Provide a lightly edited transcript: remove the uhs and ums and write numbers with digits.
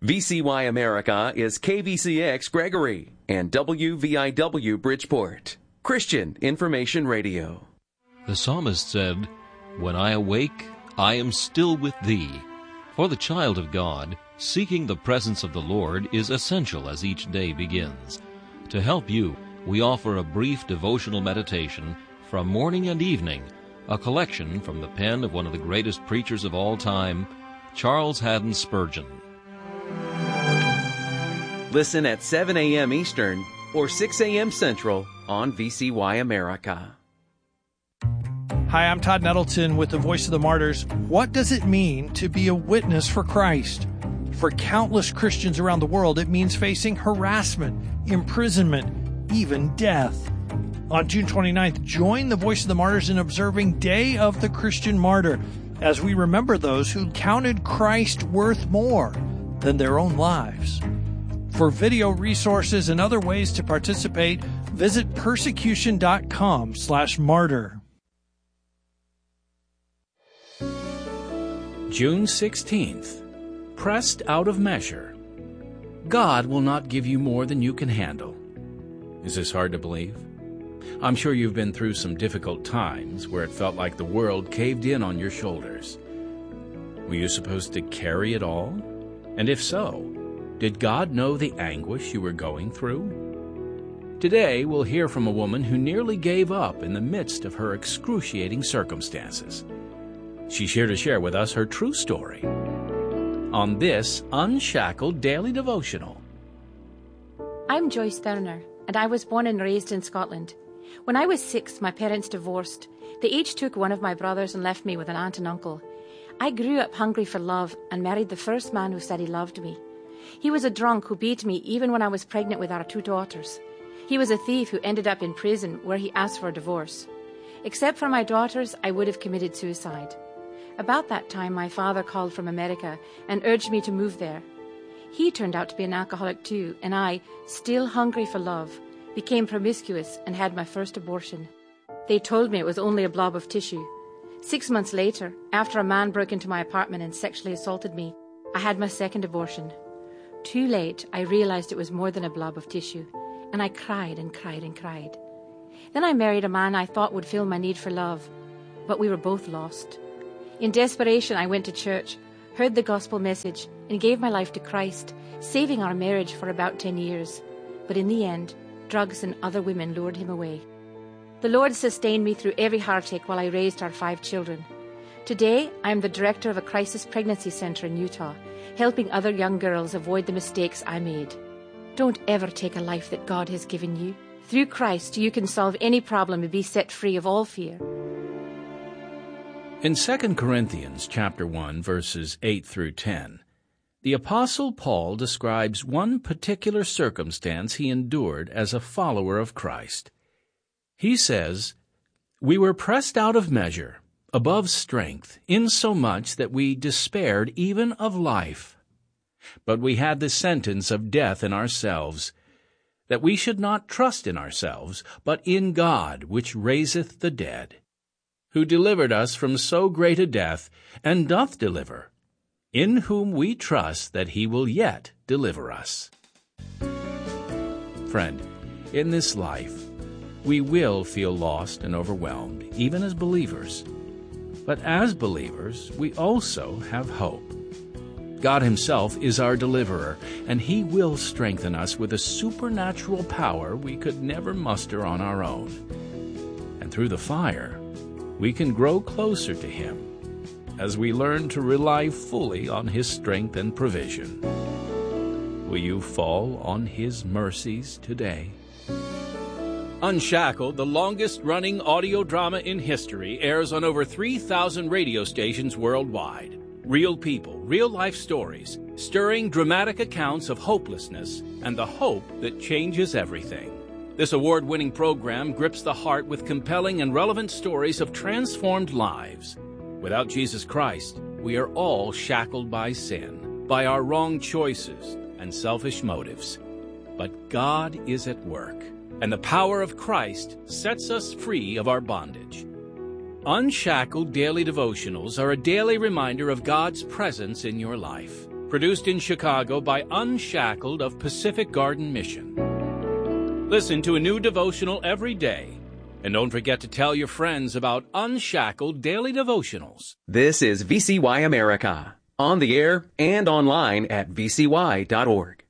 VCY America is KVCX Gregory and WVIW Bridgeport, Christian Information Radio. The psalmist said, "When I awake, I am still with thee." For the child of God, seeking the presence of the Lord is essential as each day begins. To help you, we offer a brief devotional meditation from morning and evening, a collection from the pen of one of the greatest preachers of all time, Charles Haddon Spurgeon. Listen at 7 a.m. Eastern or 6 a.m. Central on VCY America. Hi, I'm Todd Nettleton with the Voice of the Martyrs. What does it mean to be a witness for Christ? For countless Christians around the world, it means facing harassment, imprisonment, even death. On June 29th, join the Voice of the Martyrs in observing Day of the Christian Martyr as we remember those who counted Christ worth more than their own lives. For video resources and other ways to participate, visit persecution.com/martyr. June 16th. Pressed out of measure. God will not give you more than you can handle. Is this hard to believe? I'm sure you've been through some difficult times where it felt like the world caved in on your shoulders. Were you supposed to carry it all? And if so, did God know the anguish you were going through? Today, we'll hear from a woman who nearly gave up in the midst of her excruciating circumstances. She's here to share with us her true story on this Unshackled Daily Devotional. I'm Joyce Thurner, and I was born and raised in Scotland. When I was 6, my parents divorced. They each took one of my brothers and left me with an aunt and uncle. I grew up hungry for love and married the first man who said he loved me. He was a drunk who beat me even when I was pregnant with our 2 daughters. He was a thief who ended up in prison where he asked for a divorce. Except for my daughters, I would have committed suicide. About that time, my father called from America and urged me to move there. He turned out to be an alcoholic too, and I, still hungry for love, became promiscuous and had my first abortion. They told me it was only a blob of tissue. 6 months later, after a man broke into my apartment and sexually assaulted me, I had my second abortion. Too late, I realized it was more than a blob of tissue, and I cried and cried and cried. Then I married a man I thought would fill my need for love, but we were both lost. In desperation, I went to church, heard the gospel message, and gave my life to Christ, saving our marriage for about 10 years. But in the end, drugs and other women lured him away. The Lord sustained me through every heartache while I raised our 5 children. Today, I am the director of a crisis pregnancy center in Utah, helping other young girls avoid the mistakes I made. Don't ever take a life that God has given you. Through Christ, you can solve any problem and be set free of all fear. In 2 Corinthians chapter 1, verses 8 through 10, the Apostle Paul describes one particular circumstance he endured as a follower of Christ. He says, "We were pressed out of measure, above strength, insomuch that we despaired even of life. But we had the sentence of death in ourselves, that we should not trust in ourselves, but in God, which raiseth the dead, who delivered us from so great a death, and doth deliver, in whom we trust that he will yet deliver us." Friend, in this life, we will feel lost and overwhelmed, even as believers. But as believers, we also have hope. God himself is our deliverer, and he will strengthen us with a supernatural power we could never muster on our own. And through the fire, we can grow closer to him as we learn to rely fully on his strength and provision. Will you fall on his mercies today? Unshackled, the longest-running audio drama in history, airs on over 3,000 radio stations worldwide. Real people, real-life stories, stirring dramatic accounts of hopelessness and the hope that changes everything. This award-winning program grips the heart with compelling and relevant stories of transformed lives. Without Jesus Christ, we are all shackled by sin, by our wrong choices and selfish motives. But God is at work, and the power of Christ sets us free of our bondage. Unshackled Daily Devotionals are a daily reminder of God's presence in your life. produced in Chicago by Unshackled of Pacific Garden Mission. Listen to a new devotional every day. And don't forget to tell your friends about Unshackled Daily Devotionals. This is VCY America, on the air and online at vcy.org.